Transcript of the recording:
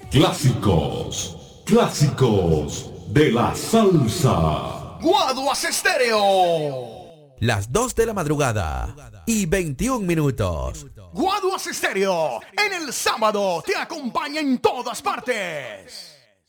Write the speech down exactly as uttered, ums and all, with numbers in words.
Clásicos, clásicos de la salsa. Guaduas Estéreo. Las dos de la madrugada y veintiún minutos. Guaduas Estéreo, en el sábado te acompaña en todas partes.